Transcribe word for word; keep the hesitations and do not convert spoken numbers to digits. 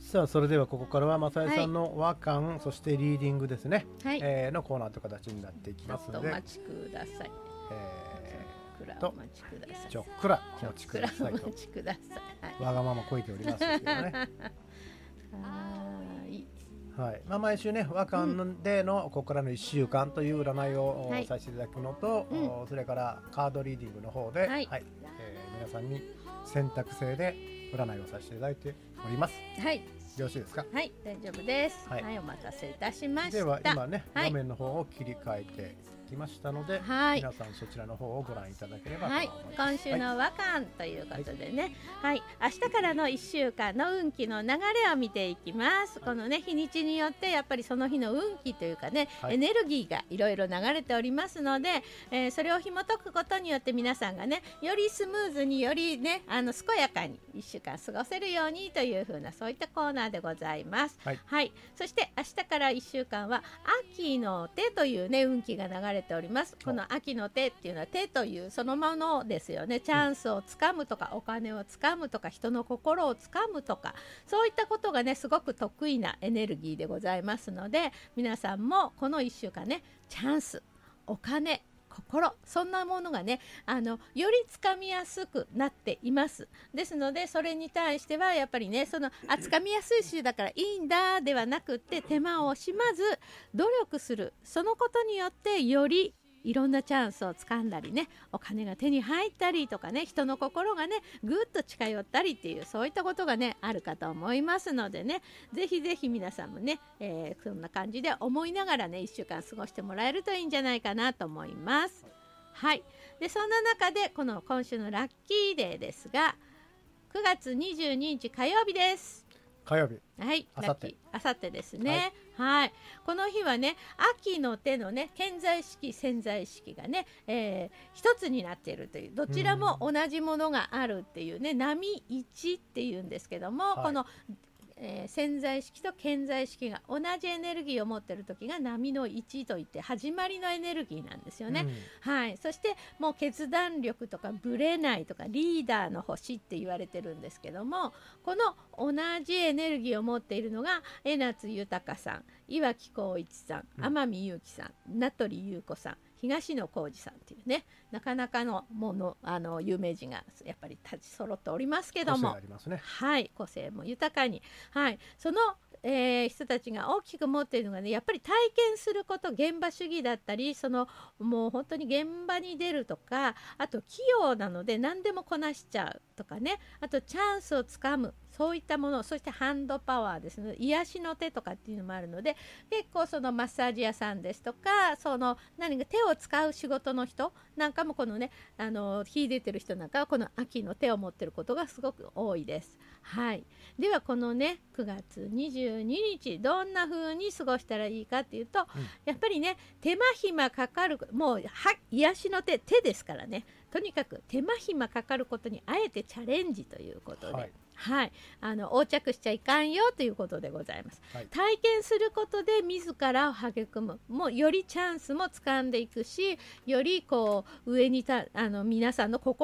さあそれではここからは正江さんの和漢、はい、そしてリーディングですね、 はい、 えー、のコーナーという形になっていきますので、 お待ちください。 えー、 とお待ちください。 ちょっくらお待ちくださいと。 お待ちください。 わがままこいておりますけどね。 はい。 はい。まあ毎週ね和漢でのここからのいっしゅうかんという占いを、はい、させていただくのと、うん、それからカードリーディングの方で、はい、はい、えー、皆さんに選択制で占いをさせていただいております。 はい。 よろしいですか。 はい、大丈夫です。はい、はい、お待たせいたしました。 では今ね、はい、画面の方を切り替えてきましたので、はい、皆さんそちらの方をご覧いただければと思います。 はい、今週の和漢ということでね、はい、はい、明日からのいっしゅうかんの運気の流れを見ていきます。はい、このね日にちによってやっぱりその日の運気というかね、はい、エネルギーがいろいろ流れておりますので、えー、それを紐解くことによって皆さんがねよりスムーズによりねあの健やかにいっしゅうかん過ごせるようにというふうなそういったコーナーでございます。はい、はい、そして明日からいっしゅうかんは秋の手というね運気が流れております。この秋の手っていうのは手というそのものですよね。チャンスをつかむとか、お金をつかむとか、人の心をつかむとか、そういったことがねすごく得意なエネルギーでございますので、皆さんもこのいっしゅうかんねチャンス、お金、心、そんなものがねあのよりつかみやすくなっています。ですのでそれに対してはやっぱりねそのあつかみやすい週だからいいんだではなくって、手間を惜しまず努力する、そのことによってよりいろんなチャンスをつかんだりね、お金が手に入ったりとかね、人の心がねぐっと近寄ったりっていうそういったことがねあるかと思いますのでね、ぜひぜひ皆さんもね、えー、そんな感じで思いながらねいっしゅうかん過ごしてもらえるといいんじゃないかなと思います。はい。でそんな中でこの今週のラッキーデーですがくがつにじゅうににち火曜日です。 火曜日、 はい、ラッキーあさってですね、はい、はい、この日はね秋の手のね顕在意識潜在意識がね、えー、一つになっているという、どちらも同じものがあるっていうね、波一っていうんですけども、はい、このえー、潜在意識と顕在意識が同じエネルギーを持っている時が波のいちといって始まりのエネルギーなんですよね、うん、はい。そしてもう決断力とかブレないとかリーダーの星って言われてるんですけども、この同じエネルギーを持っているのが江夏豊さん、岩城浩一さん、天海祐希さん、名取裕子さん、東野幸治さんっていうね、なかなかのものあの有名人がやっぱり立ち揃っておりますけども、 個性ありますね。 はい、個性も豊かに、はい、その、えー、人たちが大きく持っているのがね、やっぱり体験すること、現場主義だったり、そのもう本当に現場に出るとか、あと器用なので何でもこなしちゃうとかね、あとチャンスをつかむ、そういったもの、そしてハンドパワーですね、癒しの手とかっていうのもあるので、結構そのマッサージ屋さんですとか、その何か手を使う仕事の人なんかもこのね、あの秀でてる人なんかはこの秋の手を持ってることがすごく多いです。はい。ではこのねくがつにじゅうににちどんな風に過ごしたらいいかっていうと、うん、やっぱりね手間暇かかる、もうは癒しの手手ですからね、とにかく手間暇かかることにあえてチャレンジということで、はい、はい、あの横着しちゃいかんよということでございます、はい、体験することで自らを育む、もうよりチャンスも掴んでいくし、よりこう上にたあの皆さんの心